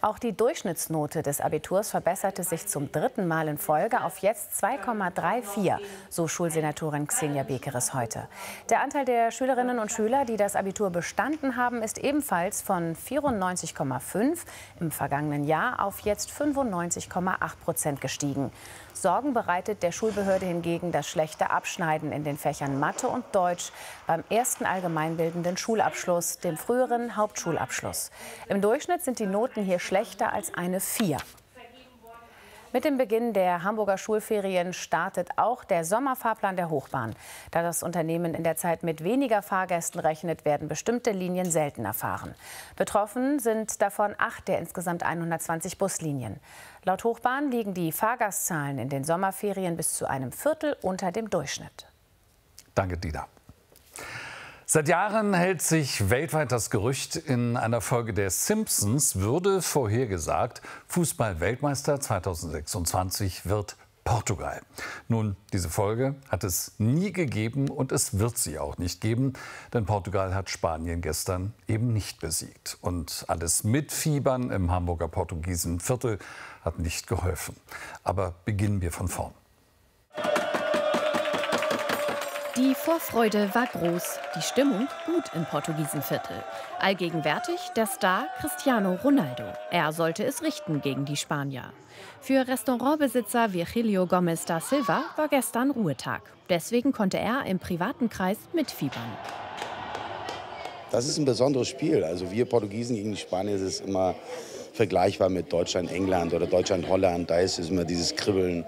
Auch die Durchschnittsnote des Abiturs verbesserte sich zum 3. Mal in Folge auf jetzt 2,34, so Schulsenatorin Xenia Bekeres heute. Der Anteil der Schülerinnen und Schüler, die das Abitur bestanden haben, ist ebenfalls von 94,5 im vergangenen Jahr auf jetzt 95,8% gestiegen. Sorgen bereitet der Schulbehörde hingegen das schlechte Abschneiden in den Fächern Mathe und Deutsch beim ersten allgemeinbildenden Schulabschluss, dem früheren Hauptschulabschluss. Im Durchschnitt sind die Noten hier schlechter als eine 4. Mit dem Beginn der Hamburger Schulferien startet auch der Sommerfahrplan der Hochbahn. Da das Unternehmen in der Zeit mit weniger Fahrgästen rechnet, werden bestimmte Linien seltener fahren. Betroffen sind davon 8 der insgesamt 120 Buslinien. Laut Hochbahn liegen die Fahrgastzahlen in den Sommerferien bis zu einem Viertel unter dem Durchschnitt. Danke, Dina. Seit Jahren hält sich weltweit das Gerücht, in einer Folge der Simpsons würde vorhergesagt, Fußball-Weltmeister 2026 wird Portugal. Nun, diese Folge hat es nie gegeben und es wird sie auch nicht geben, denn Portugal hat Spanien gestern eben nicht besiegt. Und alles Mitfiebern im Hamburger Portugiesenviertel hat nicht geholfen. Aber beginnen wir von vorn. Die Vorfreude war groß, die Stimmung gut im Portugiesenviertel. Allgegenwärtig der Star Cristiano Ronaldo. Er sollte es richten gegen die Spanier. Für Restaurantbesitzer Virgilio Gomes da Silva war gestern Ruhetag. Deswegen konnte er im privaten Kreis mitfiebern. Das ist ein besonderes Spiel. Also wir Portugiesen gegen die Spanier, ist es immer vergleichbar mit Deutschland, England oder Deutschland, Holland. Da ist es immer dieses Kribbeln.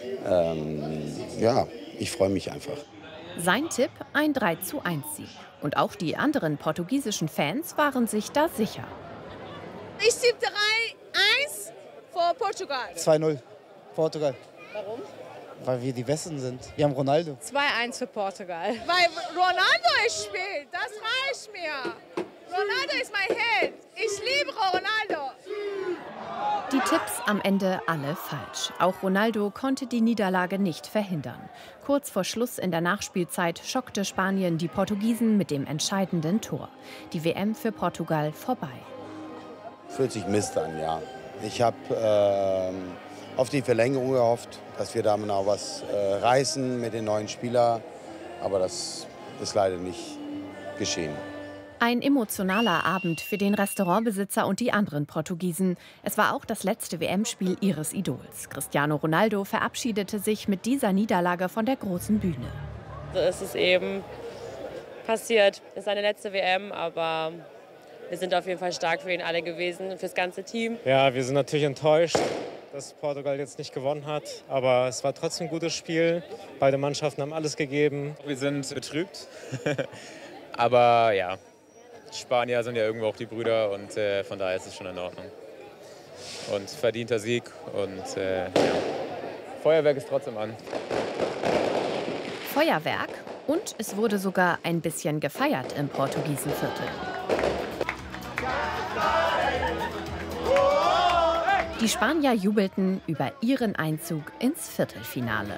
Ja, ich freue mich einfach. Sein Tipp, ein 3:1-Sieg. Und auch die anderen portugiesischen Fans waren sich da sicher. Ich tippe 3:1 für Portugal. 2:0 Portugal. Warum? Weil wir die Besten sind. Wir haben Ronaldo. 2:1 für Portugal. Weil Ronaldo spielt, das reicht mir. Ronaldo ist mein Held. Ich liebe Ronaldo. Die Tipps am Ende alle falsch. Auch Ronaldo konnte die Niederlage nicht verhindern. Kurz vor Schluss in der Nachspielzeit schockte Spanien die Portugiesen mit dem entscheidenden Tor. Die WM für Portugal vorbei. Fühlt sich Mist an, ja. Ich habe auf die Verlängerung gehofft, dass wir damit auch was reißen mit den neuen Spielern. Aber das ist leider nicht geschehen. Ein emotionaler Abend für den Restaurantbesitzer und die anderen Portugiesen. Es war auch das letzte WM-Spiel ihres Idols. Cristiano Ronaldo verabschiedete sich mit dieser Niederlage von der großen Bühne. So ist es eben passiert. Es ist seine letzte WM, aber wir sind auf jeden Fall stark für ihn alle gewesen, fürs ganze Team. Ja, wir sind natürlich enttäuscht, dass Portugal jetzt nicht gewonnen hat. Aber es war trotzdem ein gutes Spiel. Beide Mannschaften haben alles gegeben. Wir sind betrübt, aber ja. Die Spanier sind ja irgendwo auch die Brüder und von daher ist es schon in Ordnung. Und verdienter Sieg und ja. Feuerwerk ist trotzdem an. Feuerwerk und es wurde sogar ein bisschen gefeiert im Portugiesenviertel. Die Spanier jubelten über ihren Einzug ins Viertelfinale.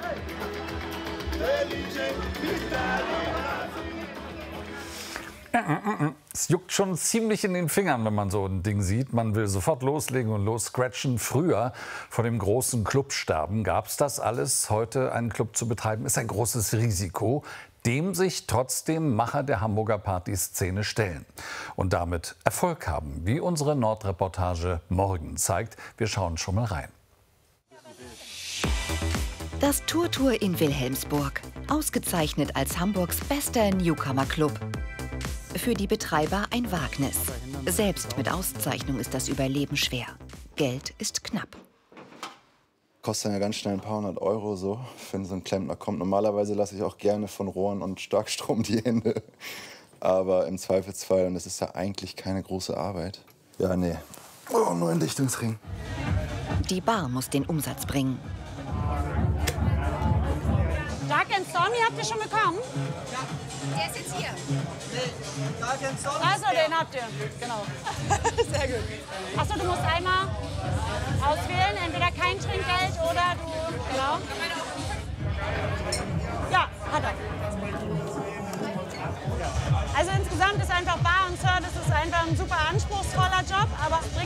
Es juckt schon ziemlich in den Fingern, wenn man so ein Ding sieht. Man will sofort loslegen und losscratchen. Früher, vor dem großen Clubsterben, gab es das alles. Heute einen Club zu betreiben, ist ein großes Risiko, dem sich trotzdem Macher der Hamburger Partyszene stellen. Und damit Erfolg haben, wie unsere Nordreportage morgen zeigt. Wir schauen schon mal rein. Das Turtur in Wilhelmsburg, ausgezeichnet als Hamburgs bester Newcomer-Club. Für die Betreiber ein Wagnis. Selbst mit Auszeichnung ist das Überleben schwer. Geld ist knapp. Kostet ja ganz schnell ein paar hundert Euro, so, wenn so ein Klempner kommt. Normalerweise lasse ich auch gerne von Rohren und Starkstrom die Hände. Aber im Zweifelsfall, und das ist ja eigentlich keine große Arbeit. Ja, nee. Oh, nur ein Dichtungsring. Die Bar muss den Umsatz bringen. Dark and Stormy habt ihr schon bekommen? Ja. Der ist jetzt hier. Dark and Stormy. Also, den habt ihr. Genau. Sehr gut. Achso, du musst einmal auswählen. Entweder kein Trinkgeld oder du. Genau. Ja, hat er. Also insgesamt ist einfach Bar und Service ist einfach ein super anspruchsvoller Job, aber es bringt